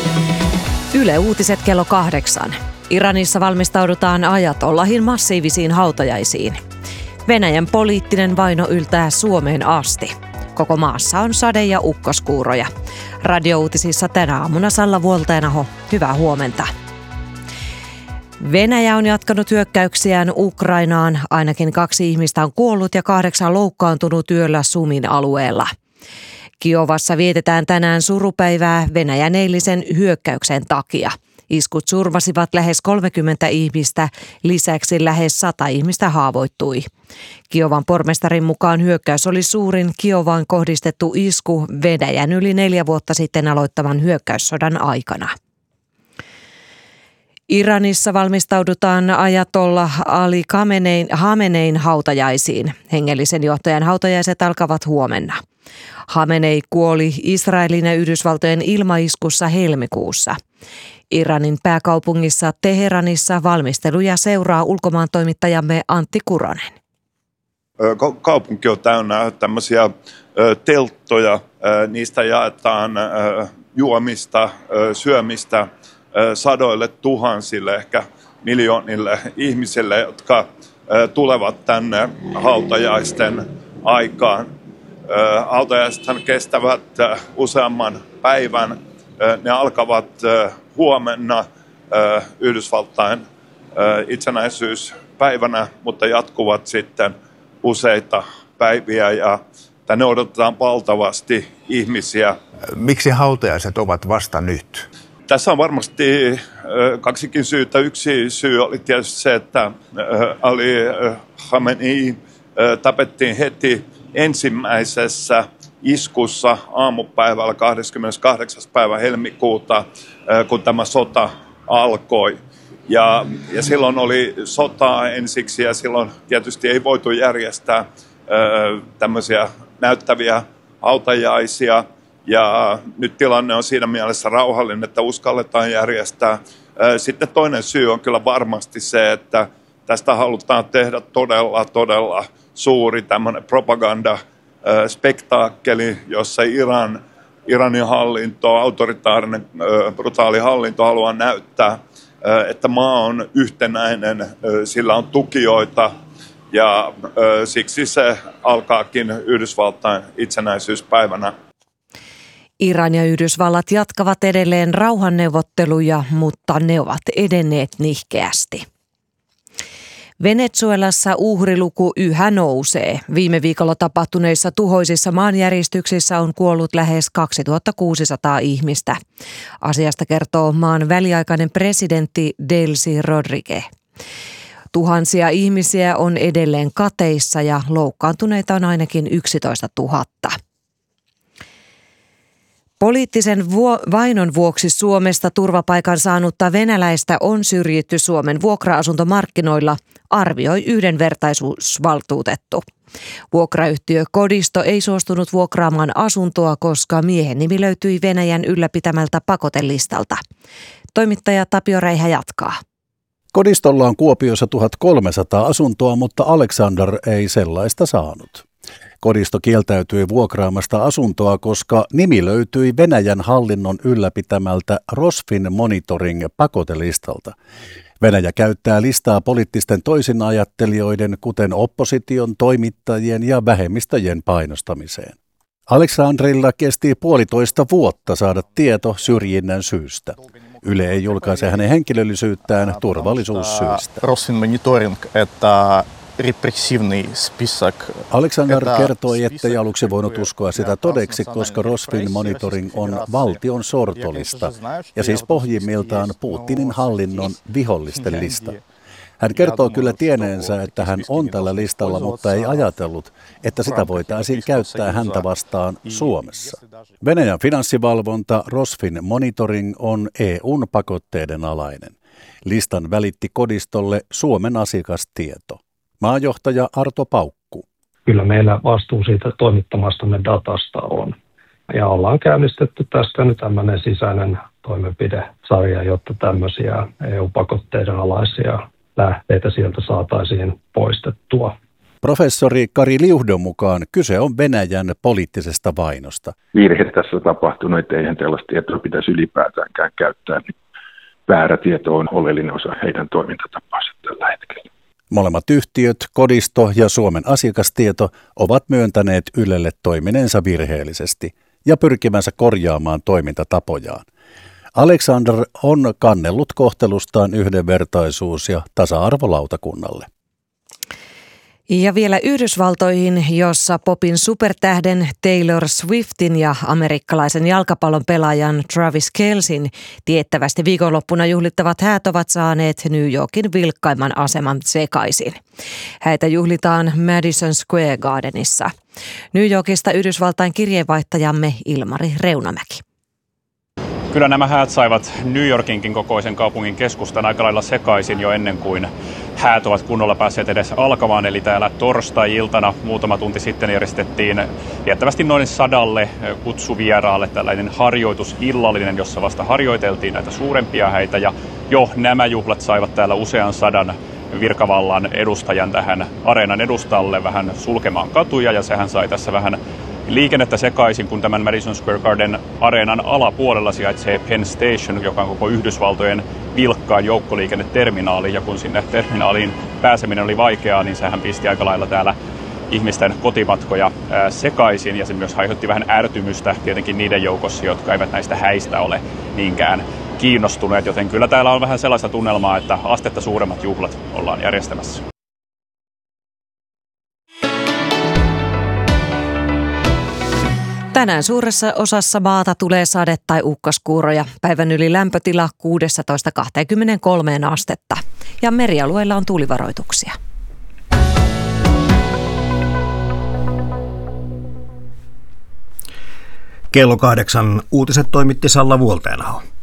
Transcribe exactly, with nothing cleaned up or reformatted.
Yle Uutiset kello kahdeksan. Iranissa valmistaudutaan ajatollahin massiivisiin hautajaisiin. Venäjän poliittinen vaino yltää Suomeen asti. Koko maassa on sade- ja ukkoskuuroja. Radiouutisissa tänä aamuna Salla Vuoltenaho. Hyvää huomenta. Venäjä on jatkanut hyökkäyksiään Ukrainaan. Ainakin kaksi ihmistä on kuollut ja kahdeksan loukkaantunut yöllä Sumin alueella. Kiovassa vietetään tänään surupäivää Venäjän eilisen hyökkäyksen takia. Iskut surmasivat lähes kolmekymmentä ihmistä, lisäksi lähes sata ihmistä haavoittui. Kiovan pormestarin mukaan hyökkäys oli suurin Kiovaan kohdistettu isku Venäjän yli neljä vuotta sitten aloittaman hyökkäyssodan aikana. Iranissa valmistaudutaan ajatolla Ali Khamenein hautajaisiin. Hengellisen johtajan hautajaiset alkavat huomenna. Khamenei kuoli Israelin ja Yhdysvaltojen ilmaiskussa helmikuussa. Iranin pääkaupungissa Teheranissa valmisteluja seuraa ulkomaantoimittajamme Antti Kuronen. Kaupunki on täynnä tämmöisiä telttoja. Niistä jaetaan juomista, syömistä sadoille tuhansille, ehkä miljoonille ihmisille, jotka tulevat tänne hautajaisten aikaan. Hautajaisethan kestävät useamman päivän. Ne alkavat huomenna Yhdysvaltain itsenäisyyspäivänä, mutta jatkuvat sitten useita päiviä ja tänne odotetaan valtavasti ihmisiä. Miksi hautajaiset ovat vasta nyt? Tässä on varmasti kaksikin syytä. Yksi syy oli tietysti se, että Ali Khamenei tapettiin heti ensimmäisessä iskussa aamupäivällä kahdeskymmeneskahdeksas päivä helmikuuta, kun tämä sota alkoi. Ja, ja silloin oli sotaa ensiksi ja silloin tietysti ei voitu järjestää ö, tämmöisiä näyttäviä hautajaisia. Ja nyt tilanne on siinä mielessä rauhallinen, että uskalletaan järjestää. Sitten toinen syy on kyllä varmasti se, että tästä halutaan tehdä todella, todella suuri tämmöinen propaganda-spektaakkeli, jossa Iran, Iranin hallinto, autoritaarinen, brutaali hallinto haluaa näyttää, että maa on yhtenäinen, sillä on tukijoita ja siksi se alkaakin Yhdysvaltain itsenäisyyspäivänä. Iran ja Yhdysvallat jatkavat edelleen rauhanneuvotteluja, mutta ne ovat edenneet nihkeästi. Venezuelassa uhriluku yhä nousee. Viime viikolla tapahtuneissa tuhoisissa maanjäristyksissä on kuollut lähes kaksituhattakuusisataa ihmistä. Asiasta kertoo maan väliaikainen presidentti Delcy Rodríguez. Tuhansia ihmisiä on edelleen kateissa ja loukkaantuneita on ainakin yksitoistatuhatta. Poliittisen vuo- vainon vuoksi Suomesta turvapaikan saanutta venäläistä on syrjitty Suomen vuokra-asuntomarkkinoilla, arvioi yhdenvertaisuusvaltuutettu. Vuokrayhtiö Kodisto ei suostunut vuokraamaan asuntoa, koska miehen nimi löytyi Venäjän ylläpitämältä pakotelistalta. Toimittaja Tapio Räihä jatkaa. Kodistolla on Kuopiossa tuhatkolmesataa asuntoa, mutta Alexander ei sellaista saanut. Kodisto kieltäytyi vuokraamasta asuntoa, koska nimi löytyi Venäjän hallinnon ylläpitämältä Rosfin Monitoring pakotelistalta. Venäjä käyttää listaa poliittisten toisinajattelijoiden, kuten opposition, toimittajien ja vähemmistöjen painostamiseen. Alexandrilla kesti puolitoista vuotta saada tieto syrjinnän syystä. Yle ei julkaise hänen henkilöllisyyttään turvallisuussyistä. Rosfin Monitoring, että repressiivinen spisak. Alexander kertoi, ettei aluksi voinut uskoa sitä todeksi, koska Rosfin Monitoring on valtion sortolista ja siis pohjimmiltaan Putinin hallinnon vihollisten lista. Hän kertoo kyllä tieneensä, että hän on tällä listalla, mutta ei ajatellut, että sitä voitaisiin käyttää häntä vastaan Suomessa. Venäjän finanssivalvonta Rosfin Monitoring on E U:n pakotteiden alainen. Listan välitti Kodistolle Suomen asiakastieto. Maajohtaja Arto Paukku. Kyllä meillä vastuu siitä toimittamastamme datasta on. Ja ollaan käynnistetty tästä nyt tämmöinen sisäinen toimenpidesarja, jotta tämmöisiä E U-pakotteiden alaisia lähteitä sieltä saataisiin poistettua. Professori Kari Liuhdon mukaan kyse on Venäjän poliittisesta vainosta. Virhe tässä on tapahtunut, että eihän tällaista tietoa pitäisi ylipäätäänkään käyttää. Väärä tieto on oleellinen osa heidän toimintatapaansa tällä hetkellä. Molemmat yhtiöt, Kodisto ja Suomen asiakastieto, ovat myöntäneet Ylelle toimineensa virheellisesti ja pyrkimänsä korjaamaan toimintatapojaan. Alexander on kannellut kohtelustaan yhdenvertaisuus- ja tasa-arvolautakunnalle. Ja vielä Yhdysvaltoihin, jossa popin supertähden Taylor Swiftin ja amerikkalaisen jalkapallon pelaajan Travis Kelcein tiettävästi viikonloppuna juhlittavat häät ovat saaneet New Yorkin vilkkaimman aseman sekaisin. Häitä juhlitaan Madison Square Gardenissa. New Yorkista Yhdysvaltain kirjeenvaihtajamme Ilmari Reunamäki. Kyllä nämä häät saivat New Yorkinkin kokoisen kaupungin keskustan aika lailla sekaisin jo ennen kuin häät ovat kunnolla päässeet edes alkamaan. Eli täällä torstai-iltana muutama tunti sitten järjestettiin tiettävästi noin sadalle kutsuvieraalle tällainen harjoitusillallinen, jossa vasta harjoiteltiin näitä suurempia häitä. Ja jo nämä juhlat saivat täällä usean sadan virkavallan edustajan tähän areenan edustalle vähän sulkemaan katuja, ja sehän sai tässä vähän liikennettä sekaisin, kun tämän Madison Square Garden areenan alapuolella sijaitsee Penn Station, joka on koko Yhdysvaltojen vilkkaan joukkoliikenneterminaali, ja kun sinne terminaaliin pääseminen oli vaikeaa, niin sehän pisti aika lailla täällä ihmisten kotimatkoja ää, sekaisin, ja se myös aiheutti vähän ärtymystä tietenkin niiden joukossa, jotka eivät näistä häistä ole niinkään kiinnostuneet, joten kyllä täällä on vähän sellaista tunnelmaa, että astetta suuremmat juhlat ollaan järjestämässä. Tänään suuressa osassa maata tulee sade- tai ukkaskuuroja. Päivän yli lämpötila kuusitoista kaksikymmentäkolme astetta. Ja merialueilla on tuulivaroituksia. Kello kahdeksan uutiset toimitti Salla Vuolteenaho.